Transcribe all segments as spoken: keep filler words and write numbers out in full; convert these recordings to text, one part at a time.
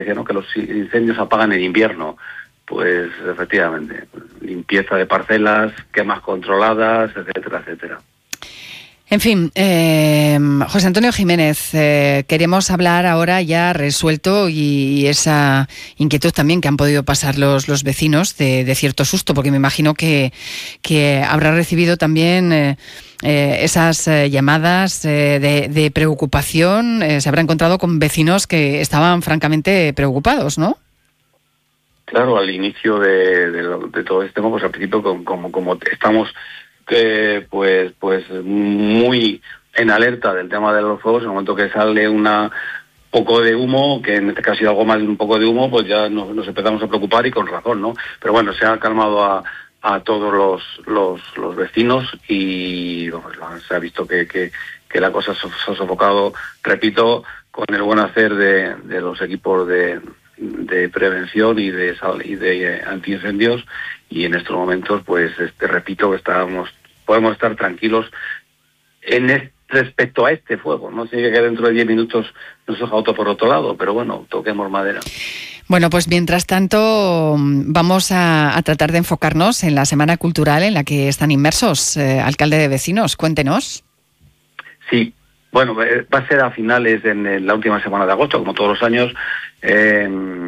¿no? Que los incendios apagan en invierno. Pues efectivamente, limpieza de parcelas, quemas controladas, etcétera, etcétera. En fin, eh, José Antonio Jiménez, eh, queremos hablar ahora ya resuelto y esa inquietud también que han podido pasar los, los vecinos de, de cierto susto, porque me imagino que, que habrá recibido también eh, eh, esas eh, llamadas eh, de, de preocupación, eh, se habrá encontrado con vecinos que estaban francamente preocupados, ¿no? Claro, al inicio de, de, de todo este tema, pues al principio como, como, como estamos... que pues pues muy en alerta del tema de los fuegos, en el momento que sale una poco de humo, que en este caso ha sido algo más de un poco de humo, pues ya nos, nos empezamos a preocupar y con razón, ¿no? Pero bueno, se ha calmado a, a todos los, los, los vecinos y bueno, se ha visto que, que, que la cosa se ha sofocado, repito, con el buen hacer de, de los equipos de, de prevención y de, y de antiincendios. Y en estos momentos, pues, este, repito, que estábamos, podemos estar tranquilos en este, respecto a este fuego. No significa que dentro de diez minutos nos surja otro por otro lado, pero bueno, toquemos madera. Bueno, pues mientras tanto vamos a, a tratar de enfocarnos en la Semana Cultural en la que están inmersos. Eh, alcalde de Vecinos, cuéntenos. Sí, bueno, va a ser a finales, en, en la última semana de agosto, como todos los años. Eh,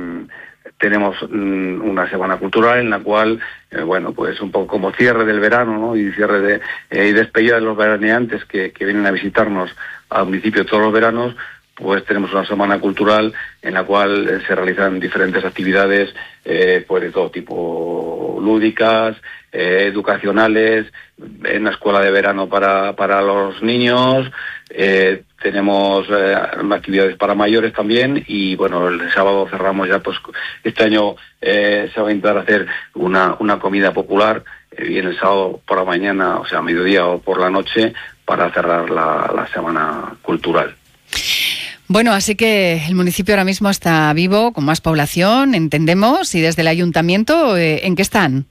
Tenemos mm, una semana cultural en la cual, eh, bueno, pues un poco como cierre del verano, ¿no? Y cierre de eh, y despedida de los veraneantes que, que vienen a visitarnos al municipio todos los veranos, pues tenemos una semana cultural en la cual eh, se realizan diferentes actividades, eh, pues de todo tipo, lúdicas, eh, educacionales, en la escuela de verano para, para los niños, eh, tenemos eh, actividades para mayores también y bueno, el sábado cerramos ya, pues este año eh, se va a intentar hacer una, una comida popular, eh, bien el sábado por la mañana, o sea, a mediodía o por la noche, para cerrar la, la semana cultural. Bueno, así que el municipio ahora mismo está vivo, con más población, entendemos, y desde el ayuntamiento, eh, ¿en qué están?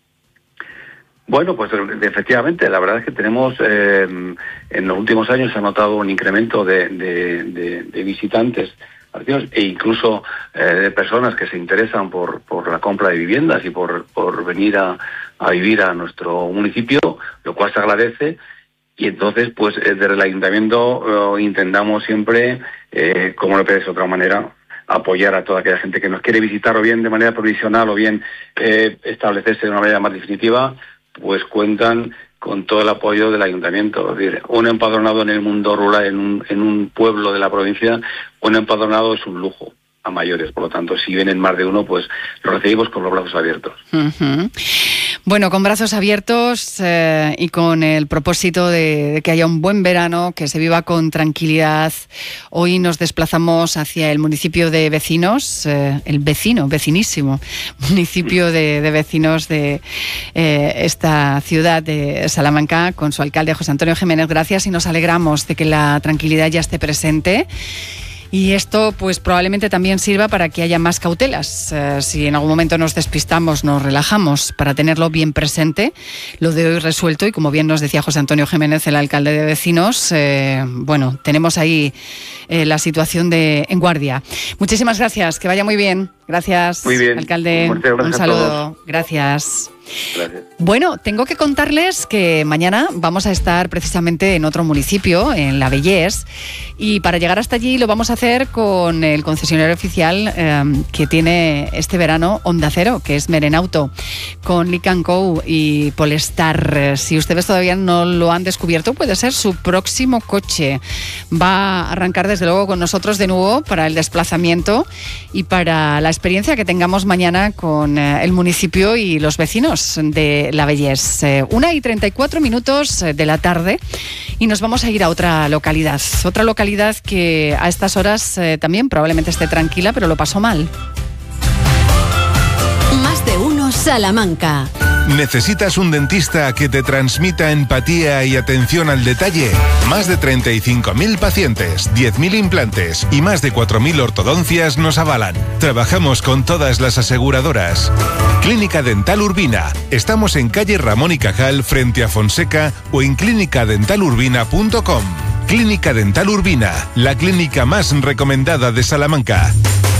Bueno, pues efectivamente, la verdad es que tenemos, eh, en los últimos años se ha notado un incremento de, de, de, de visitantes e incluso eh, de personas que se interesan por, por la compra de viviendas y por, por venir a, a vivir a nuestro municipio, lo cual se agradece. Y entonces, pues desde el ayuntamiento eh, intentamos siempre, eh, como no puede ser de otra manera, apoyar a toda aquella gente que nos quiere visitar, o bien de manera provisional, o bien eh, establecerse de una manera más definitiva, pues cuentan con todo el apoyo del ayuntamiento. Es decir, un empadronado en el mundo rural, en un, en un pueblo de la provincia, un empadronado es un lujo a mayores. Por lo tanto, si vienen más de uno, pues lo recibimos con los brazos abiertos. Uh-huh. Bueno, con brazos abiertos eh, y con el propósito de, de que haya un buen verano, que se viva con tranquilidad. Hoy nos desplazamos hacia el municipio de Vecinos, eh, el vecino, vecinísimo municipio de, de Vecinos de eh, esta ciudad de Salamanca, con su alcalde José Antonio Jiménez. Gracias, y nos alegramos de que la tranquilidad ya esté presente. Y esto pues probablemente también sirva para que haya más cautelas. Eh, si en algún momento nos despistamos, nos relajamos, para tenerlo bien presente. Lo de hoy resuelto, y como bien nos decía José Antonio Jiménez, el alcalde de Vecinos, eh, bueno, tenemos ahí eh, la situación de en guardia. Muchísimas gracias, que vaya muy bien. Gracias, muy bien, alcalde. Un saludo. Gracias. Gracias. Bueno, tengo que contarles que mañana vamos a estar precisamente en otro municipio, en La Vellés, y para llegar hasta allí lo vamos a hacer con el concesionario oficial eh, que tiene este verano Honda Cero, que es Merenauto, con Lic and Co y Polestar. Si ustedes todavía no lo han descubierto, puede ser su próximo coche. Va a arrancar desde luego con nosotros de nuevo para el desplazamiento y para la experiencia que tengamos mañana con eh, el municipio y los vecinos de La Vellés. Eh, una y treinta y cuatro minutos de la tarde, y nos vamos a ir a otra localidad. Otra localidad que a estas horas eh, también probablemente esté tranquila, pero lo pasó mal. Más de uno Salamanca. ¿Necesitas un dentista que te transmita empatía y atención al detalle? Más de treinta y cinco mil pacientes, diez mil implantes y más de cuatro mil ortodoncias nos avalan. Trabajamos con todas las aseguradoras. Clínica Dental Urbina. Estamos en calle Ramón y Cajal, frente a Fonseca, o en clínica dental urbina punto com. Clínica Dental Urbina, la clínica más recomendada de Salamanca.